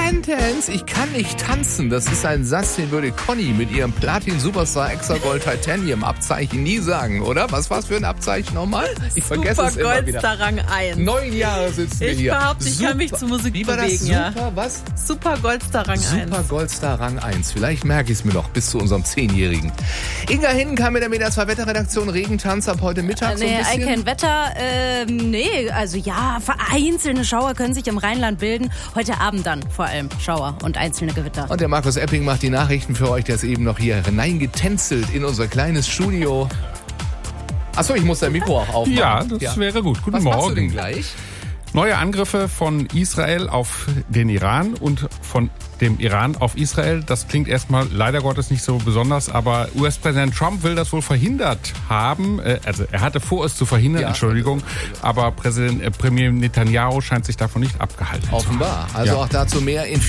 Dance, ich kann nicht tanzen. Das ist ein Satz, den würde Conny mit ihrem Platin-Superstar Exagold Titanium-Abzeichen nie sagen, oder? Was war's für ein Abzeichen nochmal? Ich vergesse es immer wieder. Supergoldstar Rang 1. 9 Jahre sitzen wir hier. Ich behaupte, ich kann mich zur Musik bewegen. Wie war das? Super, was? Supergoldstar Rang 1. Supergoldstar Rang 1. Vielleicht merke ich es mir noch bis zu unserem 10-Jährigen. Inga Hindenkamp mit der Media 2 Wetterredaktion. Regentanz ab heute Mittag so ein bisschen. Kein Wetter. Also ja, vereinzelte Schauer können sich im Rheinland bilden. Heute Abend dann vor allem Schauer und einzelne Gewitter. Und der Markus Epping macht die Nachrichten für euch. Der ist eben noch hier hineingetänzelt in unser kleines Studio. Achso, ich muss dein Mikro auch aufmachen. Ja, das wäre gut. Guten Morgen. Was machst du denn gleich? Neue Angriffe von Israel auf den Iran und von dem Iran auf Israel. Das klingt erstmal leider Gottes nicht so besonders, aber US-Präsident Trump will das wohl verhindert haben. Also er hatte vor, es zu verhindern, ja. Entschuldigung. Aber Premier Netanyahu scheint sich davon nicht abgehalten zu haben. Offenbar. Also auch dazu mehr in